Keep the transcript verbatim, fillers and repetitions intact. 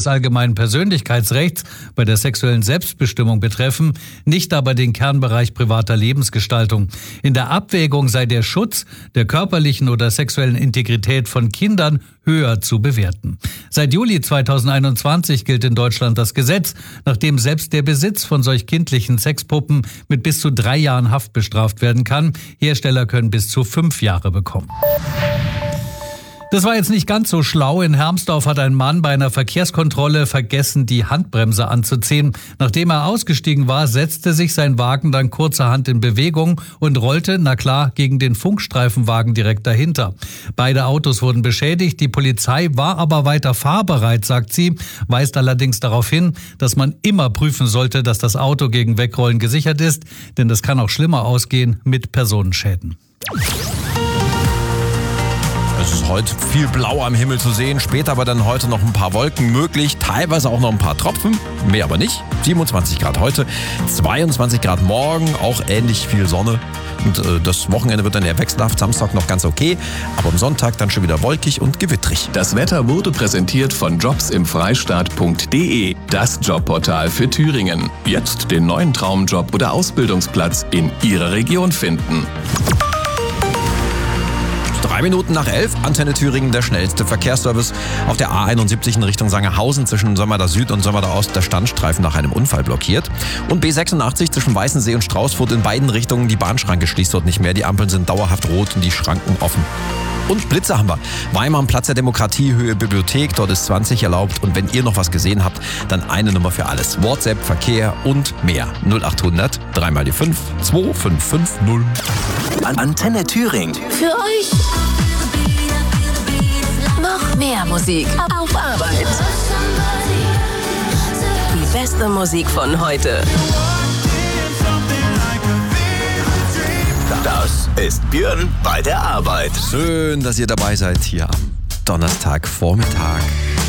des allgemeinen Persönlichkeitsrechts bei der sexuellen Selbstbestimmung betreffen, nicht aber den Kernbereich privater Lebensgestaltung. In der Abwägung sei der Schutz der körperlichen oder sexuellen Integrität von Kindern höher zu bewerten. Seit Juli zweitausendeinundzwanzig gilt in Deutschland das Gesetz, nachdem selbst der Besitz von solch kindlichen Sexpuppen mit bis zu drei Jahren Haft bestraft werden kann. Hersteller können bis zu fünf Jahre bekommen. Das war jetzt nicht ganz so schlau. In Hermsdorf hat ein Mann bei einer Verkehrskontrolle vergessen, die Handbremse anzuziehen. Nachdem er ausgestiegen war, setzte sich sein Wagen dann kurzerhand in Bewegung und rollte, na klar, gegen den Funkstreifenwagen direkt dahinter. Beide Autos wurden beschädigt. Die Polizei war aber weiter fahrbereit, sagt sie, weist allerdings darauf hin, dass man immer prüfen sollte, dass das Auto gegen Wegrollen gesichert ist, denn das kann auch schlimmer ausgehen mit Personenschäden. Es ist heute viel blau am Himmel zu sehen, später aber dann heute noch ein paar Wolken möglich, teilweise auch noch ein paar Tropfen, mehr aber nicht. siebenundzwanzig Grad heute, zweiundzwanzig Grad morgen, auch ähnlich viel Sonne. Und äh, das Wochenende wird dann eher wechselhaft, Samstag noch ganz okay, aber am Sonntag dann schon wieder wolkig und gewittrig. Das Wetter wurde präsentiert von jobs im freistaat punkt de, das Jobportal für Thüringen. Jetzt den neuen Traumjob oder Ausbildungsplatz in Ihrer Region finden. Drei Minuten nach elf, Antenne Thüringen, der schnellste Verkehrsservice. Auf der A einundsiebzig in Richtung Sangerhausen zwischen Sömmerda Süd und Sömmerda Ost der Standstreifen nach einem Unfall blockiert. Und B sechsundachtzig zwischen Weißensee und Straußfurt in beiden Richtungen. Die Bahnschranke schließt dort nicht mehr. Die Ampeln sind dauerhaft rot und die Schranken offen. Und Blitze haben wir. Weimar am Platz der Demokratie, Höhe Bibliothek, dort ist zwanzig erlaubt. Und wenn ihr noch was gesehen habt, dann eine Nummer für alles. WhatsApp, Verkehr und mehr. null achthundert, drei mal die fünf, zwei fünf fünf null. Antenne Thüringen. Für euch noch mehr Musik auf Arbeit. Die beste Musik von heute. Das ist Björn bei der Arbeit. Schön, dass ihr dabei seid hier am Donnerstagvormittag.